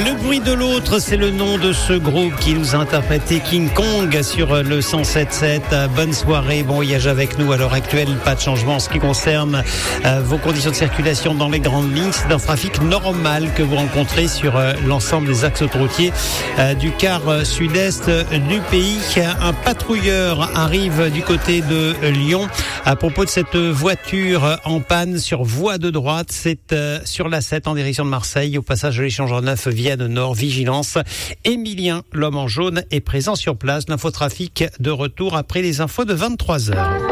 Le bruit de l'autre, c'est le nom de ce groupe qui nous a interprété King Kong sur le 107.7. Bonne soirée, bon voyage avec nous. À l'heure actuelle, pas de changement en ce qui concerne vos conditions de circulation dans les grandes lignes. C'est un trafic normal que vous rencontrez sur l'ensemble des axes autoroutiers du quart sud-est du pays. Un patrouilleur arrive du côté de Lyon à propos de cette voiture en panne sur voie de droite. C'est sur la 7 en direction de Marseille, au passage de l'échangeur 9 Vienne Nord. Vigilance. Emilien, l'homme en jaune, est présent sur place. L'infotrafic de retour après les infos de 23h.